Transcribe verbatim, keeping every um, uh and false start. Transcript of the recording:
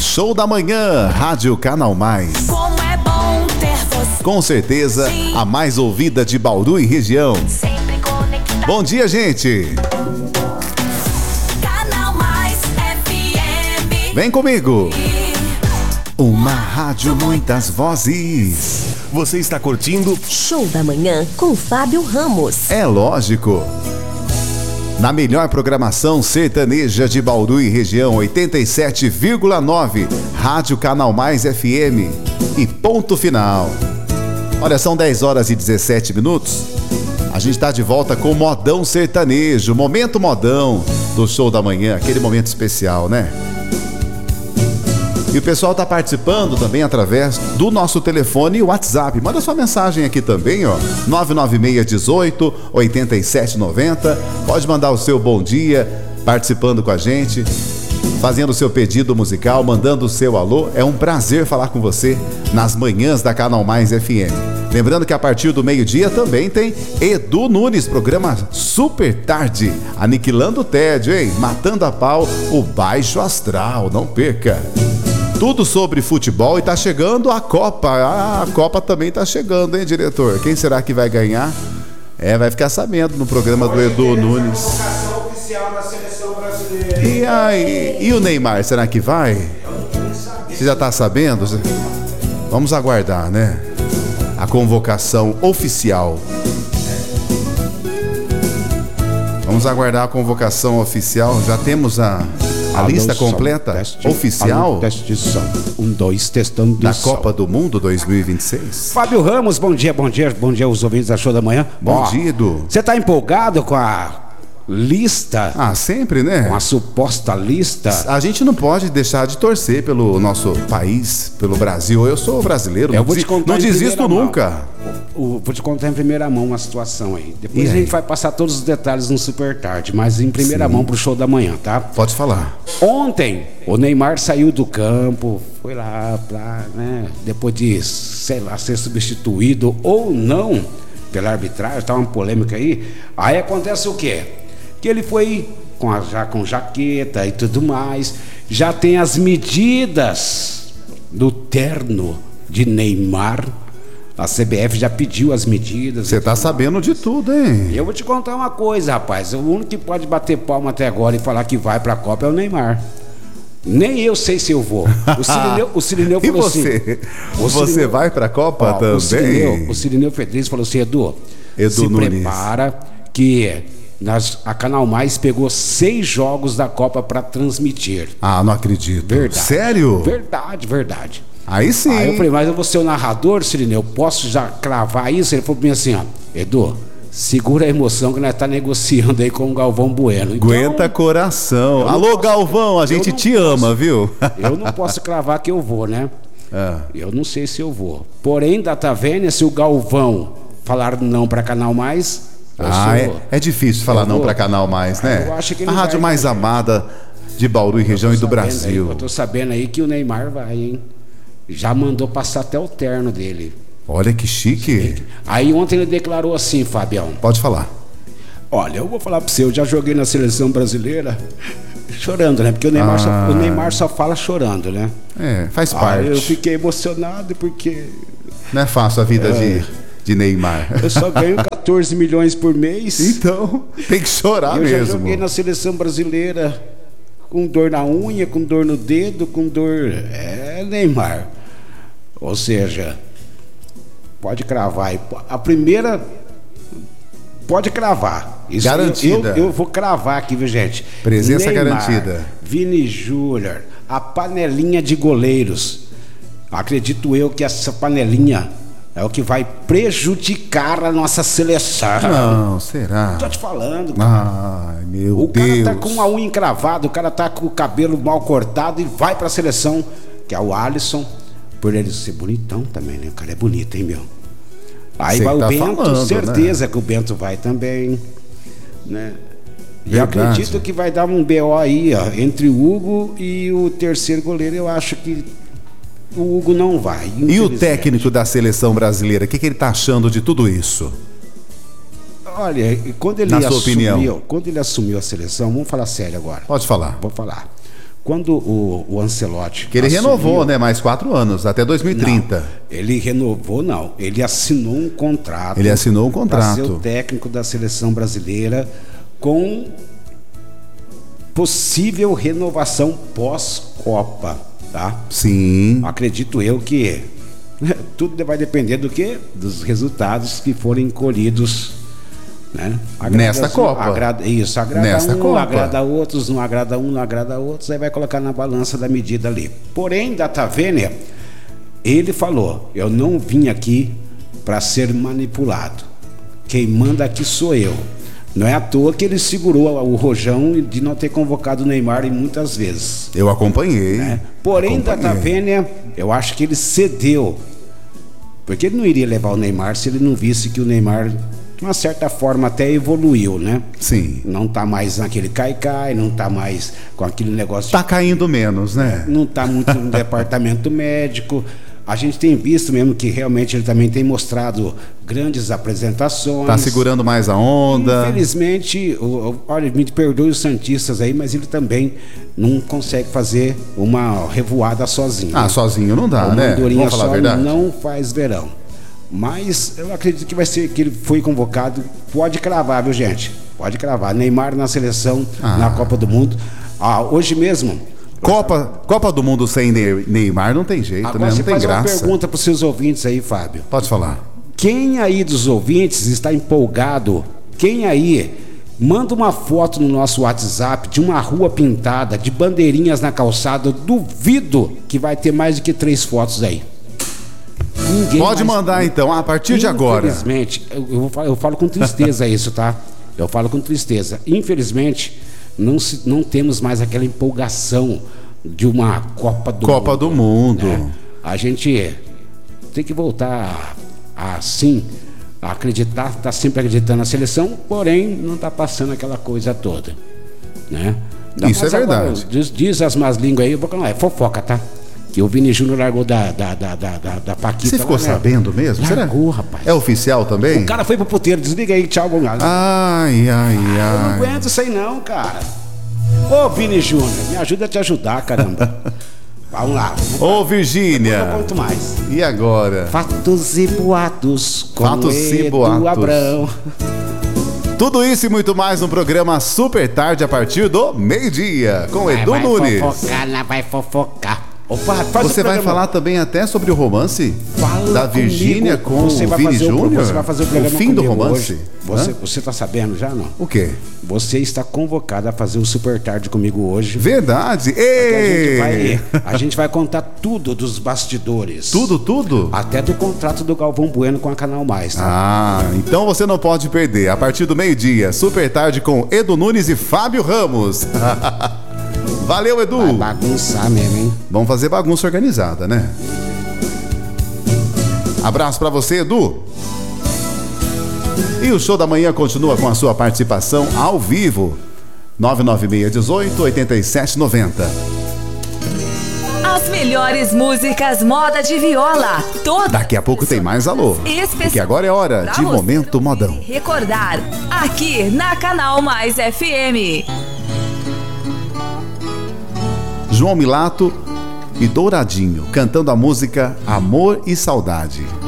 Show da Manhã, Rádio Canal Mais. Como é bom ter você. Com certeza, a mais ouvida de Bauru e região. Sempre conectado. Bom dia, gente. Canal Mais F M. Vem comigo. Uma rádio, muitas vozes. Você está curtindo Show da Manhã com Fábio Ramos. É lógico. Na melhor programação sertaneja de Bauru e região, oitenta e sete vírgula nove, Rádio Canal Mais F M. E ponto final. Olha, são dez horas e dezessete minutos. A gente está de volta com o Modão Sertanejo, Momento Modão do Show da Manhã, aquele momento especial, né? E o pessoal está participando também através do nosso telefone e WhatsApp. Manda sua mensagem aqui também, ó. nove nove seis um oito, oito sete nove zero. Pode mandar o seu bom dia, participando com a gente, fazendo o seu pedido musical, mandando o seu alô. É um prazer falar com você nas manhãs da Canal Mais F M. Lembrando que a partir do meio-dia também tem Edu Nunes, programa Super Tarde, aniquilando o tédio, hein? Matando a pau o baixo astral, não perca. Tudo sobre futebol e tá chegando a Copa. Ah, a Copa também tá chegando, hein, diretor? Quem será que vai ganhar? É, vai ficar sabendo no programa do Edu Nunes. Oficial da seleção brasileira. E aí, e o Neymar, será que vai? Você já tá sabendo? Vamos aguardar, né? A convocação oficial. Vamos aguardar a convocação oficial. Já temos a... A Alô, lista som, completa, teste, oficial, alô, teste de som. Um, dois, testando da som. Copa do Mundo dois mil e vinte e seis. Fábio Ramos, bom dia, bom dia, bom dia aos ouvintes da Show da Manhã. Bom Ó, dia, Edu. Você tá empolgado com a lista, Ah, sempre, né? com a suposta lista? A gente não pode deixar de torcer pelo nosso país, pelo Brasil. Eu sou brasileiro, Eu não, vou te desi- contar não em desisto primeira mão. nunca. O- o- vou te contar em primeira mão uma situação aí. Depois E a aí? gente vai passar todos os detalhes no Super Tarde, mas em primeira Sim. mão pro Show da Manhã, tá? Pode falar. Ontem, o Neymar saiu do campo, foi lá, pra, né, depois de, sei lá, ser substituído ou não pela arbitragem, tá uma polêmica aí. Aí acontece o quê? Que ele foi com a, já com jaqueta e tudo mais, já tem as medidas do terno de Neymar. A C B F já pediu as medidas. Você tá sabendo de tudo, hein? E eu vou te contar uma coisa, rapaz. O único que pode bater palma até agora e falar que vai pra Copa é o Neymar. Nem eu sei se eu vou. O Cirineu, o Cirineu E falou você? assim... o Você Cirineu- vai pra Copa Ó, também? O Cirineu, o Cirineu Fedriz falou assim, Edu, Edu se Nunes. prepara que nós, a Canal Mais pegou seis jogos da Copa pra transmitir. Ah, não acredito. Verdade. Sério? Verdade, verdade. Aí sim. Aí eu falei, mas eu vou ser o narrador, Cirineu, posso já cravar isso? Ele falou pra mim assim, ó, Edu, segura a emoção que nós tá negociando aí com o Galvão Bueno. Então, Aguenta coração. eu não Alô, posso- Galvão, a eu gente não te posso. ama, viu? eu não posso cravar que eu vou, né? Ah. Eu não sei se eu vou. Porém, data vênia, se o Galvão falar não pra Canal Mais, eu Ah, sou... é, é difícil falar Eu não vou. pra Canal Mais, né? Eu acho que ele a rádio vai, mais né? amada de Bauru e região e do Sabendo aí, Brasil. eu tô sabendo aí que o Neymar vai, hein? Já mandou passar até o terno dele. Olha que chique. Aí ontem ele declarou assim, Fabião. Pode falar. Olha, eu vou falar pra você, eu já joguei na seleção brasileira chorando, né? Porque o Neymar, Ah. só, o Neymar só fala chorando, né? É, faz Aí parte. eu fiquei emocionado porque Não é fácil a vida de, de Neymar. eu só ganho quatorze milhões por mês. Então, tem que chorar eu já mesmo. joguei na seleção brasileira com dor na unha, com dor no dedo, com dor... É, Neymar. Ou seja, pode cravar aí. A primeira... Pode cravar. Isso Garantida. Eu, eu, eu vou cravar aqui, viu, gente? Presença Neymar, garantida. Vini Júnior, a panelinha de goleiros. Acredito eu que essa panelinha é o que vai prejudicar a nossa seleção. Não, será? Tô te falando, cara. Ai, meu O cara Deus. tá com a unha encravada, o cara tá com o cabelo mal cortado e vai pra seleção, que é o Alisson, por ele ser bonitão também, né? O cara é bonito, hein, meu? Aí Você vai tá o Bento, falando, certeza que o Bento vai também, né? E Verdade. acredito que vai dar um B O aí, ó, entre o Hugo e o terceiro goleiro. Eu acho que o Hugo não vai. E o infelizmente. técnico da seleção brasileira, o que, que ele tá achando de tudo isso? Olha, quando ele Na sua assumiu, opinião? quando ele assumiu a seleção, vamos falar sério agora. Pode falar. Vou falar. quando o, o Ancelotti... Que ele assumiu, renovou, né? Mais quatro anos, até dois mil e trinta. Não, ele renovou, não. Ele assinou um contrato. Ele assinou um contrato. Para ser o técnico da seleção brasileira com possível renovação pós-Copa, tá? Sim. Acredito eu que tudo vai depender do que? Dos resultados que forem colhidos, né? Nesta Copa. Agrada, isso, agrada Nesta um, Copa. agrada outros, não agrada um, não agrada outros, aí vai colocar na balança da medida ali. Porém, da Taverna, ele falou, eu não vim aqui para ser manipulado. Quem manda aqui sou eu. Não é à toa que ele segurou o rojão de não ter convocado o Neymar em muitas vezes. Eu acompanhei. Né? Porém, acompanhei. da Taverna, eu acho que ele cedeu. Porque ele não iria levar o Neymar se ele não visse que o Neymar, de uma certa forma, até evoluiu, né? Sim. Não tá mais naquele cai-cai, não tá mais com aquele negócio... Tá caindo menos, né? Não tá muito no departamento médico. A gente tem visto mesmo que realmente ele também tem mostrado grandes apresentações. Tá segurando mais a onda. Infelizmente, o, o, olha, me perdoe os santistas aí, mas ele também não consegue fazer uma revoada sozinho. Ah, né? sozinho não dá, Uma né? andorinha Vamos falar só a verdade. não faz verão. Mas eu acredito que vai ser que ele foi convocado. Pode cravar, viu, gente? Pode cravar. Neymar na seleção, Ah. na Copa do Mundo. Ah, hoje mesmo. Copa, Copa do Mundo sem Ney- Neymar não tem jeito, Agora né? você Não tem faz uma graça. pergunta para os seus ouvintes aí, Fábio. Pode falar. Quem aí dos ouvintes está empolgado? Quem aí manda uma foto no nosso WhatsApp de uma rua pintada, de bandeirinhas na calçada? Eu duvido que vai ter mais do que três fotos aí. Ninguém Pode mais- mandar então, a partir de agora. Infelizmente, eu, eu, vou falar- eu falo com tristeza isso, tá? Eu falo com tristeza. Infelizmente, não, se, não temos mais aquela empolgação de uma Copa do Copa Mundo. do Mundo. né? A gente tem que voltar a, assim, a acreditar, tá sempre acreditando na seleção, porém não tá passando aquela coisa toda, né? Isso Mas é agora, verdade. diz, diz as más línguas aí, eu vou- não, é fofoca, tá? Que o Vini Júnior largou da, da, da, da, da, da Paquita. Você ficou lá, né? sabendo mesmo? Será? Largou, rapaz. É oficial também? O cara foi pro puteiro, desliga aí, tchau, vamos lá. Ai, ai, Eu não ai. aguento isso aí não, cara. Ô, Vini Júnior, me ajuda a te ajudar, caramba. Vamos lá. Ô, Não Virgínia. conto mais. E agora? Fatos e boatos com Fatos e Edu boatos. Abrão. Tudo isso e muito mais no programa Super Tarde a partir do meio-dia, com Edu vai Nunes. fofocar, lá vai fofocar. Opa, faz Você o vai programa. falar também até sobre o romance Fala da Virgínia comigo. com Você o vai Vini fazer o- Júnior? Você vai fazer o programa fim do comigo romance? hoje. Você, Hã? você tá sabendo já, não? O quê? Você está convocado a fazer o Super Tarde comigo hoje. Verdade. Que a, gente Ei! vai, a gente vai contar tudo dos bastidores. Tudo, tudo? Até do contrato do Galvão Bueno com a Canal Mais, tá? Ah, então você não pode perder. A partir do meio-dia, Super Tarde com Edu Nunes e Fábio Ramos. Valeu, Edu. Vai bagunçar mesmo, hein? Vamos fazer bagunça organizada, né? Abraço pra você, Edu. E o Show da Manhã continua com a sua participação ao vivo. nove nove seis um oito, oito sete nove zero. As melhores músicas moda de viola. Toda. Daqui a pouco tem mais alô. Especial Porque agora é hora pra de você Momento Modão. Recordar, aqui na Canal Mais F M. João Milato e Douradinho cantando a música Amor e Saudade.